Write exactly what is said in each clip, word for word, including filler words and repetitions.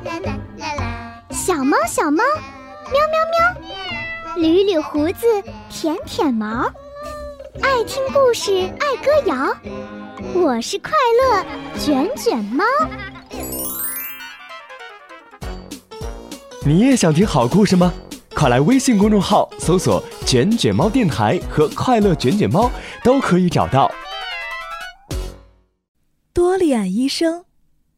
小猫小猫，喵喵喵，捋捋胡子，舔舔毛，爱听故事，爱歌谣。我是快乐卷卷猫。 你也想听好故事吗？快来微信公众号搜索卷卷猫电台和快乐卷卷猫，都可以找到。 多利安医生。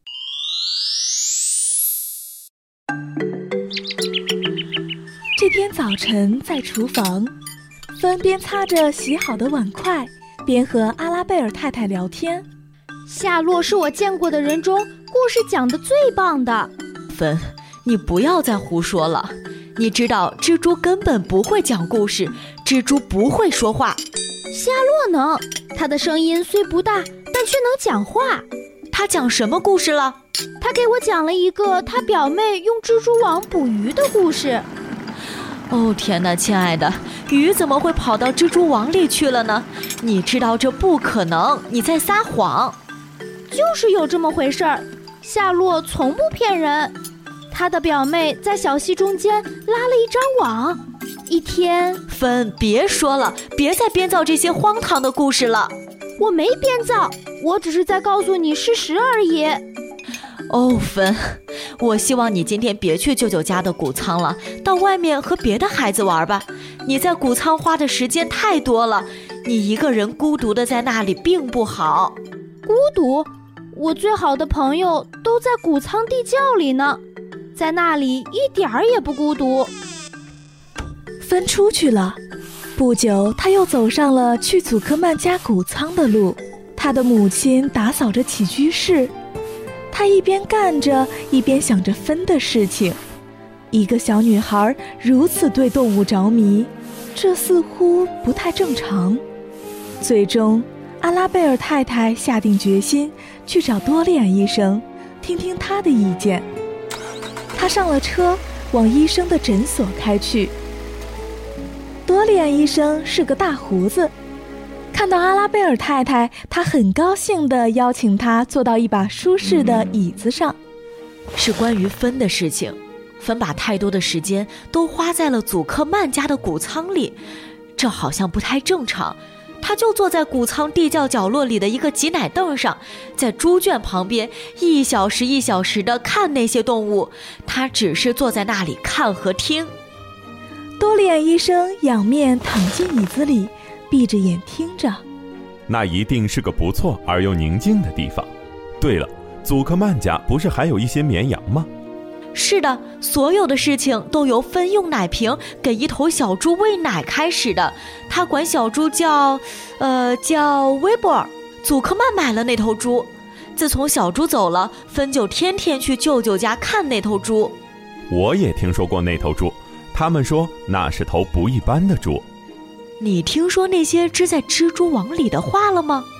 这天早晨，在厨房，芬边擦着洗好的碗筷，边和阿拉贝尔太太聊天。 夏洛是我见过的人中故事讲得最棒的。 芬，你不要再胡说了。你知道蜘蛛根本不会讲故事，蜘蛛不会说话。 夏洛能，他的声音虽不大，但却能讲话。 他讲什么故事了？ 他给我讲了一个他表妹用蜘蛛网捕鱼的故事。 哦天哪，亲爱的，鱼怎么会跑到蜘蛛网里去了呢？你知道这不可能，你在撒谎。 就是有这么回事儿，夏洛从不骗人。他的表妹在小溪中间拉了一张网，一天…… 芬，别说了，别再编造这些荒唐的故事了。 我没编造，我只是在告诉你事实而已。 哦，芬，我希望你今天别去舅舅家的谷仓了，到外面和别的孩子玩吧。你在谷仓花的时间太多了，你一个人孤独的在那里并不好。 孤独？我最好的朋友都在谷仓地窖里呢，在那里一点儿也不孤独。 芬出去了，不久他又走上了去祖克曼家谷仓的路。他的母亲打扫着起居室，他一边干着一边想着芬的事情。一个小女孩如此对动物着迷，这似乎不太正常。最终阿拉贝尔太太下定决心去找多利安医生，听听他的意见。他上了车，往医生的诊所开去。多利安医生是个大胡子，看到阿拉贝尔太太，他很高兴地邀请她坐到一把舒适的椅子上。 是关于芬的事情，芬把太多的时间都花在了祖克曼家的谷仓里，这好像不太正常。他就坐在谷仓地窖角落里的一个挤奶凳上，在猪圈旁边一小时一小时地看那些动物，他只是坐在那里看和听。 多利安医生仰面躺进椅子里，闭着眼听着。 那一定是个不错而又宁静的地方。对了，祖克曼家不是还有一些绵羊吗？ 是的，所有的事情都由芬用奶瓶给一头小猪喂奶开始的。他管小猪叫呃叫威博尔。祖克曼买了那头猪，自从小猪走了，芬就天天去舅舅家看那头猪。 我也听说过那头猪，他们说那是头不一般的猪。 你听说那些织在蜘蛛网里的话了吗？